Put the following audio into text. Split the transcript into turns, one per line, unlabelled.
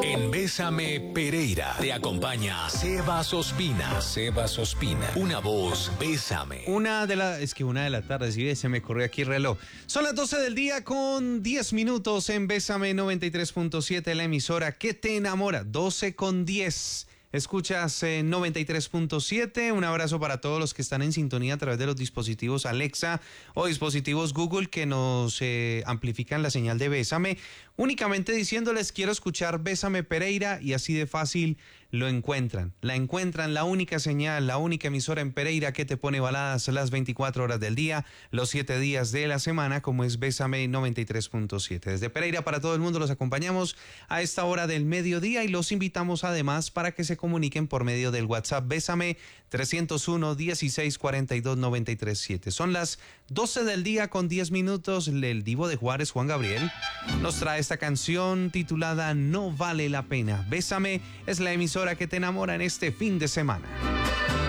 En Bésame Pereira te acompaña Sebas Ospina. Sebas Ospina, una voz, Bésame.
Una de la tarde, si se me corrió aquí el reloj. Son las 12 del día con 10 minutos en Bésame 93.7, la emisora que te enamora. 12 con 10. Escuchas 93.7. Un abrazo para todos los que están en sintonía a través de los dispositivos Alexa o dispositivos Google que nos amplifican la señal de Bésame. Únicamente diciéndoles quiero escuchar Bésame Pereira y así de fácil lo encuentran. La encuentran, la única señal, la única emisora en Pereira que te pone baladas las 24 horas del día, los 7 días de la semana, como es Bésame 93.7. Desde Pereira para todo el mundo los acompañamos a esta hora del mediodía y los invitamos además para que se comuniquen por medio del WhatsApp Bésame 301 16 42 93 7. Son las 12 del día con 10 minutos. El divo de Juárez, Juan Gabriel, nos trae esta canción titulada No Vale la Pena. Bésame es la emisora que te enamora en este fin de semana.